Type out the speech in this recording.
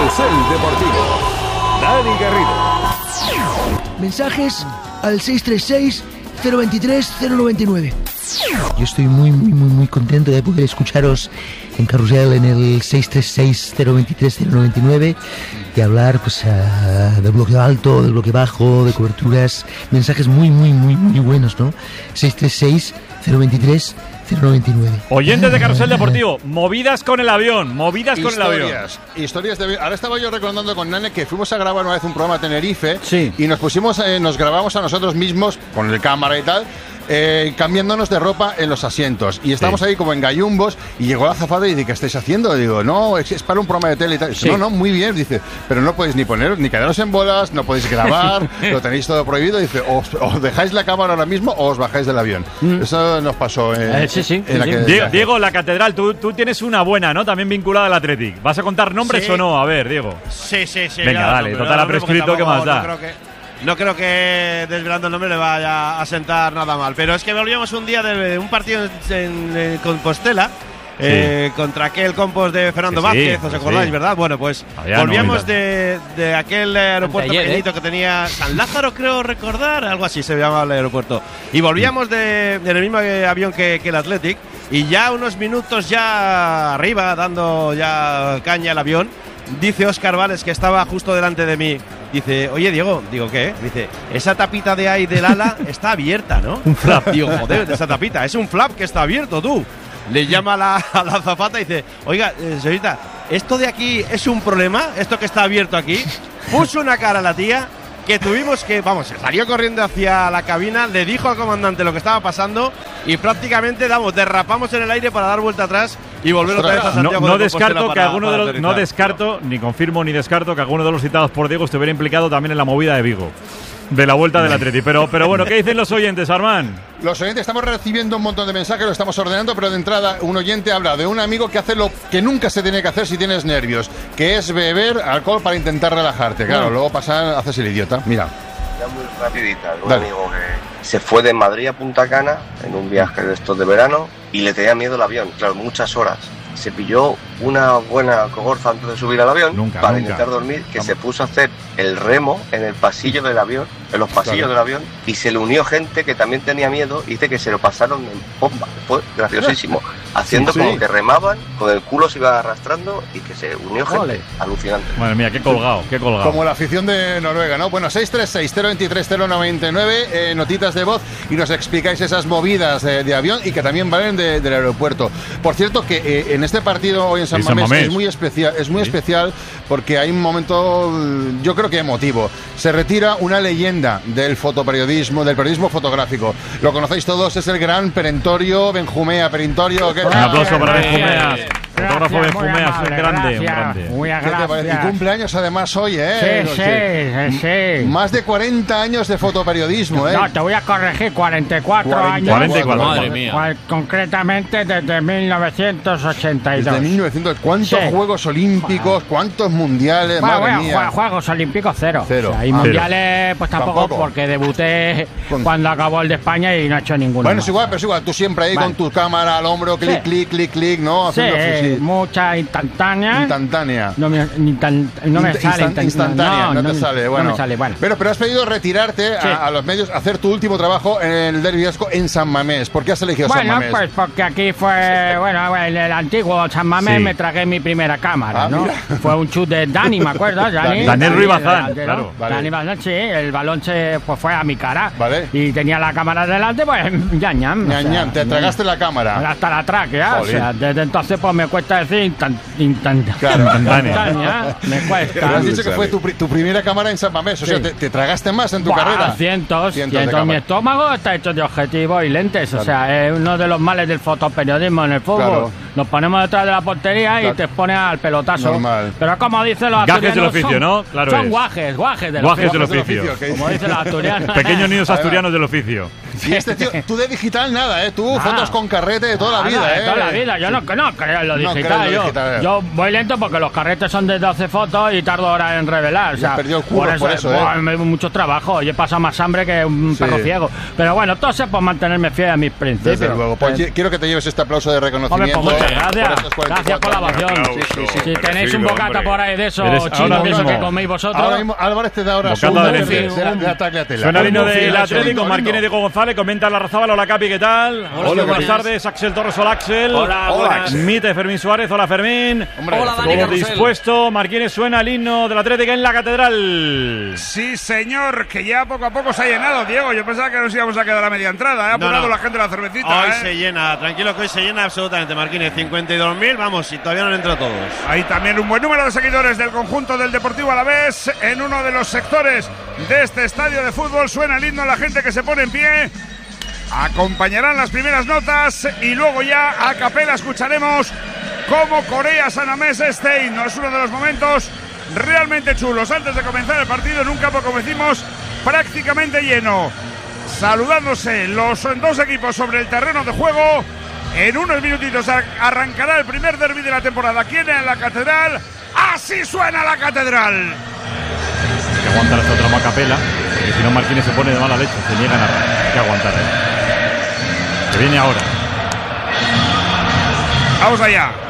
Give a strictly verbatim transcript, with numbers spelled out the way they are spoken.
Carrusel Deportivo. Dani Garrido. Mensajes al seis tres seis, cero dos tres, cero nueve nueve. Yo estoy muy, muy, muy, muy contento de poder escucharos en Carrusel en el seis tres seis, cero dos tres, cero nueve nueve y hablar pues uh, del bloque alto, del bloque bajo, de coberturas, mensajes muy, muy, muy, muy buenos, ¿no? seis tres seis, cero dos tres, cero nueve nueve. Oyentes de Carrusel Deportivo, movidas con el avión, movidas con historias, el avión. Historias de avión. Ahora estaba yo recordando con Nane que fuimos a grabar una vez un programa a Tenerife, sí, y nos pusimos, eh, nos grabamos a nosotros mismos con el cámara y tal. Eh, cambiándonos de ropa en los asientos y estábamos sí. ahí como en gallumbos y llegó la azafata y dice, ¿qué estáis haciendo? Digo, no, es, es para un programa de tele y tal. Dice, sí. No, no, muy bien. Dice, pero no podéis ni poner, ni quedaros en bolas, no podéis grabar, lo tenéis todo prohibido. Dice, os, os dejáis la cámara ahora mismo o os bajáis del avión. Mm. Eso nos pasó en, eh, sí, sí, en sí, sí. Diego, Diego, la catedral, tú, tú tienes una buena, ¿no? También vinculada al Athletic. ¿Vas a contar nombres sí. o no? A ver, Diego. Sí, sí, sí. Venga, dale, nombre, total ha prescrito, ¿qué más da? No creo que... No creo que desvelando el nombre le vaya a sentar nada mal. Pero es que volvíamos un día de un partido en, en Compostela sí. eh, contra aquel Compos de Fernando sí, Vázquez, ¿os acordáis, sí. verdad? Bueno, pues Había volvíamos no, de, de aquel aeropuerto ayer, pequeñito ¿eh? que tenía San Lázaro, creo recordar, algo así se llamaba el aeropuerto. Y volvíamos de, de en el mismo avión que, que el Athletic. Y ya unos minutos ya arriba, dando ya caña al avión, dice Óscar Vales, que estaba justo delante de mí. Dice, oye Diego, digo, ¿qué? Dice, esa tapita de ahí del ala está abierta, ¿no? Un flap. Digo, joder, esa tapita, es un flap que está abierto, tú. Le llama a la, a la azafata y dice, oiga, eh, señorita, ¿esto de aquí es un problema? ¿Esto que está abierto aquí? Puso una cara a la tía que tuvimos que, vamos, salió corriendo hacia la cabina, le dijo al comandante lo que estaba pasando y prácticamente, damos, derrapamos en el aire para dar vuelta atrás y volver otra vez a Santiago. No, no de descarto para, que alguno de los, no descarto, ni confirmo ni descarto que alguno de los citados por Diego estuviera implicado también en la movida de Vigo, de la vuelta del Atleti. Pero, pero bueno, ¿qué dicen los oyentes, Armán? Los oyentes estamos recibiendo un montón de mensajes, lo estamos ordenando, pero de entrada un oyente habla de un amigo que hace lo que nunca se tiene que hacer si tienes nervios, que es beber alcohol para intentar relajarte. Claro, luego pasar, haces el idiota. Mira. Ya muy rapidita, un Dale. amigo que se fue de Madrid a Punta Cana en un viaje de estos de verano y le tenía miedo el avión, claro, muchas horas. Se pilló una buena cogorza antes de subir al avión nunca, para nunca. intentar dormir, que Vamos. se puso a hacer el remo en el pasillo del avión, en los pasillos claro. del avión, y se le unió gente que también tenía miedo y dice que se lo pasaron en bomba. Fue graciosísimo, haciendo sí, sí. como que remaban, con el culo se iba arrastrando y que se unió gente. Vale. Alucinante. Madre mía, qué colgado, qué colgado. Como la afición de Noruega, ¿no? Bueno, seis tres seis, cero dos tres, cero nueve nueve, eh, notitas de voz y nos explicáis esas movidas de, de avión y que también valen de, del aeropuerto. Por cierto, que eh, en este partido hoy en San, sí, Mamés, San Mamés es muy especial, es muy sí. especial porque hay un momento, yo creo que emotivo. Se retira una leyenda del fotoperiodismo, del periodismo fotográfico. Lo conocéis todos, es el gran Perentorio Benjumea. Perentorio, ¿qué tal? Un aplauso para Benjumea. Fotógrafo Benjumea, es un grande, un grande. Muy agradable. Y cumpleaños además hoy, ¿eh? Sí, sí, sí. Más de cuarenta años de fotoperiodismo, ¿eh? No, te voy a corregir, cuarenta y cuatro años. cuarenta y cuatro, madre mía. Concretamente desde mil novecientos ochenta y dos. Desde mil novecientos, ¿cuántos sí. Juegos Olímpicos, cuántos mundiales? Bueno, madre bueno, mía. Juegos Olímpicos cero. Cero. O sea, y ah, mundiales, pues tampoco, tampoco, porque debuté con... cuando acabó el de España y no he hecho ninguno. Bueno, más. es igual, pero es igual, tú siempre ahí vale. con tu cámara al hombro, clic, sí. clic, clic, clic, ¿no? Haciendo, sí, sí, sí. mucha instantánea. Instantánea. No me, ni tan, no me Inst sale. Instant, instantánea, no, no, no te me, sale. Bueno. No me sale, bueno. Pero, pero has pedido retirarte sí. a, a los medios, hacer tu último trabajo en el Derbi Vasco en San Mamés. ¿Por qué has elegido bueno, San Mamés? Bueno, pues porque aquí fue, bueno, en el antiguo San Mamés sí. me tragué mi primera cámara, ah, ¿no? Mira. Fue un chut de Dani, ¿me acuerdas? Dani, Daniel Ruiz Bazán, claro. Vale. Dani Bazán, sí, el balón se pues, fue a mi cara. Vale. Y tenía la cámara delante, pues, ñam, ñam. ñam, ñam. Te tragaste la cámara. Hasta la tráquea, o sea, desde entonces pues me cuesta decir instant, instant, claro. instantánea. Me cuesta. Pero has dicho que fue tu, tu primera cámara en San Mamés, o sea, sí. te, te tragaste más en tu Buah, carrera. Cientos, cientos. cientos. Mi estómago está hecho de objetivos y lentes, claro. o sea, es uno de los males del fotoperiodismo en el fútbol. Claro. Nos ponemos detrás de la portería claro. y te expones al pelotazo. Normal. Pero como dicen los asturianos, gajes del oficio, son, ¿no? Claro son es. guajes, guajes del guajes oficio. Del oficio. Como dicen los asturianos. Pequeños niños asturianos del oficio. Y este tío, tú de digital nada, ¿eh? Tú Nada. fotos con carrete de toda la vida, Nada, ¿eh? de toda la vida. Yo no, no creo en lo No digital. creo en lo yo, digital. yo voy lento porque los carretes son de doce fotos y tardo horas en revelar. O Y sea, has perdido el curro por eso, ¿eh? buah, me- mucho trabajo. Yo he pasado más hambre que un Sí. perro ciego. Pero bueno, todo sea por mantenerme fiel a mis principios. Desde luego. Pues Eh, quiero que te lleves este aplauso de Hombre, reconocimiento. pues muchas por gracias. estos cuarenta y Gracias por la cuatro ovación. años. Sí, sí, sí. Si tenéis un Merecido, bocata hombre. por ahí de eso, Eres chino, ahora de eso que mismo. coméis vosotros. Ahora mismo Álvarez te da ahora Bocata un de de, Lefi. de, la- de la tagliatela. Suena el himno Un del filacho, Atlético, lindo, Marquín y lindo. Diego González, comenta la Razábal, hola Capi, ¿qué tal? Hola, buenas Capi. tardes, Axel Torres, hola Axel. Hola, buenas. Mite Fermín Suárez, hola Fermín. Hombre, Hola, Dani Todo Carrusel. dispuesto, Marquínez suena el himno del Atlético en la Catedral. Sí, señor, que ya poco a poco se ha llenado, Diego. Yo pensaba que nos íbamos a quedar a media entrada. Ha No, apurado no. la gente la cervecita. Hoy ¿eh? se llena, tranquilo que hoy se llena absolutamente, Marquínez. cincuenta y dos mil, vamos, y todavía no han entrado todos. Hay también un buen número de seguidores del conjunto del Deportivo Alavés en uno de los sectores de este estadio de fútbol. Suena el himno, la gente que se pone en pie. Acompañarán las primeras notas y luego ya a capela escucharemos cómo corea San Mamés este himno. Es uno de los momentos realmente chulos. Antes de comenzar el partido en un campo, como decimos, prácticamente lleno. Saludándose los dos equipos sobre el terreno de juego. En unos minutitos arrancará el primer derbi de la temporada aquí en la Catedral. ¡Así suena la Catedral! Hay que aguantar hasta otra macapela, porque si no Marquínez se pone de mala leche, se niega a narrar. Hay que aguantar. ¿eh? Que viene ahora. Vamos allá.